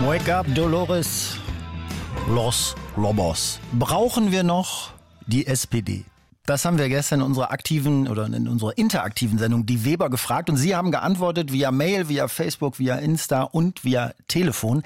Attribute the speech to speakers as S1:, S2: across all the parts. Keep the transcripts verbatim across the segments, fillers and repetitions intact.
S1: Wake up, Dolores Los Lobos. Brauchen wir noch die S P D? Das haben wir gestern in unserer aktiven oder in unserer interaktiven Sendung Die Weber gefragt und Sie haben geantwortet via Mail, via Facebook, via Insta und via Telefon.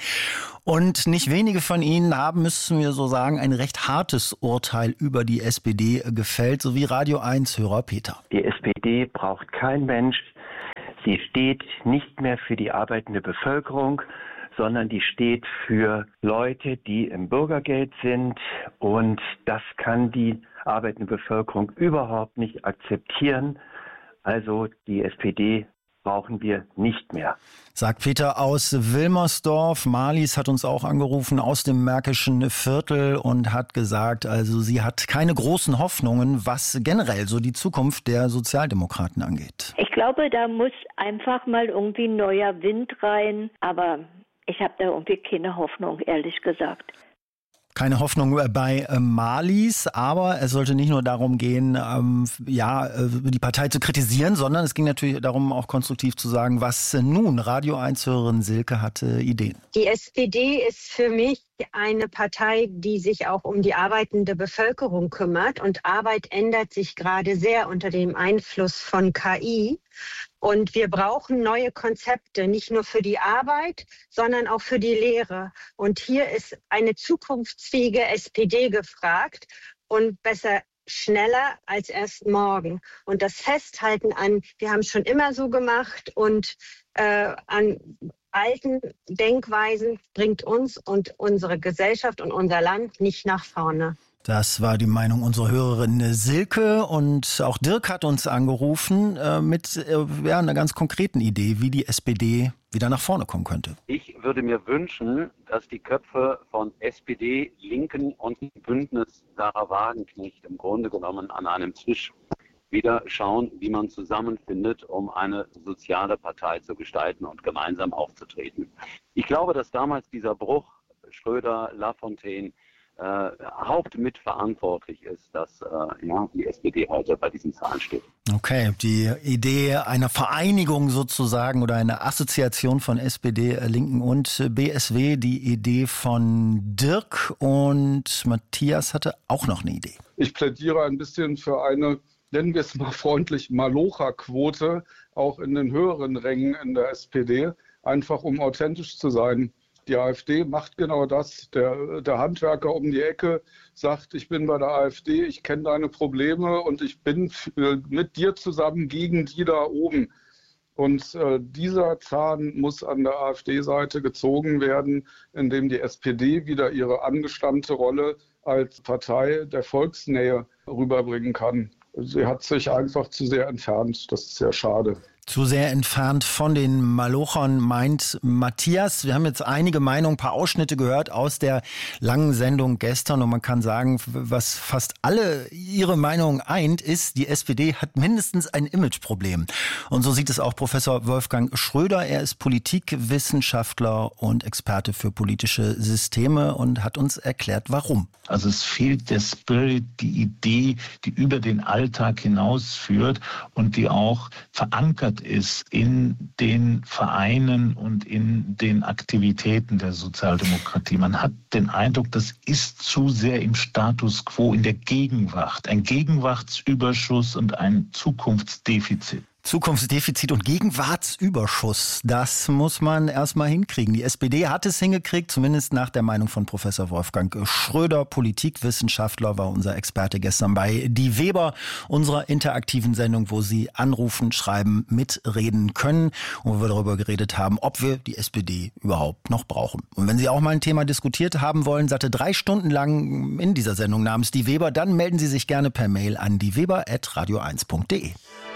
S1: Und nicht wenige von Ihnen haben, müssen wir so sagen, ein recht hartes Urteil über die S P D gefällt, so wie Radio eins-Hörer Peter.
S2: Die S P D braucht kein Mensch. Sie steht nicht mehr für die arbeitende Bevölkerung, sondern die steht für Leute, die im Bürgergeld sind. Und das kann die arbeitende Bevölkerung überhaupt nicht akzeptieren. Also die S P D brauchen wir nicht mehr.
S1: Sagt Peter aus Wilmersdorf. Marlies hat uns auch angerufen aus dem Märkischen Viertel und hat gesagt, also sie hat keine großen Hoffnungen, was generell so die Zukunft der Sozialdemokraten angeht.
S3: Ich glaube, da muss einfach mal irgendwie neuer Wind rein, aber ich habe da irgendwie keine Hoffnung, ehrlich gesagt.
S1: Keine Hoffnung bei Marlies, aber es sollte nicht nur darum gehen, ähm, ja, die Partei zu kritisieren, sondern es ging natürlich darum, auch konstruktiv zu sagen, was nun. Radio eins-Hörerin Silke hatte Ideen.
S4: Die S P D ist für mich eine Partei, die sich auch um die arbeitende Bevölkerung kümmert. Und Arbeit ändert sich gerade sehr unter dem Einfluss von K I. Und wir brauchen neue Konzepte, nicht nur für die Arbeit, sondern auch für die Lehre. Und hier ist eine zukunftsfähige S P D gefragt und besser schneller als erst morgen. Und das Festhalten an, wir haben es schon immer so gemacht und äh, an alten Denkweisen bringt uns und unsere Gesellschaft und unser Land nicht nach vorne.
S1: Das war die Meinung unserer Hörerin Silke und auch Dirk hat uns angerufen äh, mit äh, ja, einer ganz konkreten Idee, wie die S P D wieder nach vorne kommen könnte.
S5: Ich würde mir wünschen, dass die Köpfe von S P D, Linken und Bündnis Sarah Wagenknecht im Grunde genommen an einem Tisch wieder schauen, wie man zusammenfindet, um eine soziale Partei zu gestalten und gemeinsam aufzutreten. Ich glaube, dass damals dieser Bruch Schröder, Lafontaine Äh, hauptmitverantwortlich ist, dass äh, ja, die S P D heute bei diesen Zahlen steht.
S1: Okay, die Idee einer Vereinigung sozusagen oder einer Assoziation von S P D, Linken und B S W, die Idee von Dirk und Matthias hatte auch noch eine Idee.
S6: Ich plädiere ein bisschen für eine, nennen wir es mal freundlich, Malocha-Quote, auch in den höheren Rängen in der S P D, einfach um authentisch zu sein. Die AfD macht genau das. Der, der Handwerker um die Ecke sagt, ich bin bei der AfD, ich kenne deine Probleme und ich bin mit dir zusammen gegen die da oben. Und äh, dieser Zahn muss an der AfD-Seite gezogen werden, indem die S P D wieder ihre angestammte Rolle als Partei der Volksnähe rüberbringen kann. Sie hat sich einfach zu sehr entfernt. Das ist sehr schade.
S1: Zu sehr entfernt von den Malochern, meint Matthias. Wir haben jetzt einige Meinungen, ein paar Ausschnitte gehört aus der langen Sendung gestern. Und man kann sagen, was fast alle ihre Meinungen eint, ist, die S P D hat mindestens ein Imageproblem. Und so sieht es auch Professor Wolfgang Schröder. Er ist Politikwissenschaftler und Experte für politische Systeme und hat uns erklärt, warum.
S7: Also es fehlt der Spirit, die Idee, die über den Alltag hinausführt und die auch verankert ist in den Vereinen und in den Aktivitäten der Sozialdemokratie. Man hat den Eindruck, das ist zu sehr im Status quo, in der Gegenwart. Ein Gegenwartsüberschuss und ein Zukunftsdefizit.
S1: Zukunftsdefizit und Gegenwartsüberschuss, das muss man erstmal hinkriegen. Die S P D hat es hingekriegt, zumindest nach der Meinung von Professor Wolfgang Schröder, Politikwissenschaftler, war unser Experte gestern bei Die Weber, unserer interaktiven Sendung, wo Sie anrufen, schreiben, mitreden können und wo wir darüber geredet haben, ob wir die S P D überhaupt noch brauchen. Und wenn Sie auch mal ein Thema diskutiert haben wollen, satte drei Stunden lang in dieser Sendung namens Die Weber, dann melden Sie sich gerne per Mail an dieweber at radio eins punkt de.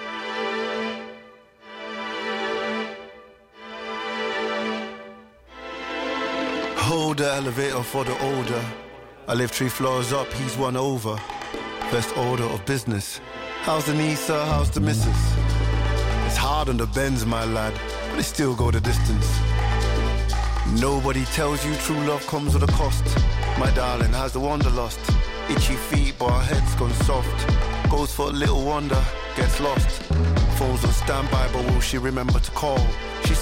S8: Hold the elevator for the older. I live three floors up, he's one over. Best order of business. How's the niece, sir? How's the missus? It's hard on the Benz, my lad, but they still go the distance. Nobody tells you true love comes with a cost. My darling, has the wanderlust? Itchy feet, but her head's gone soft. Goes for a little wonder, gets lost. Phone's on standby, but will she remember to call? She's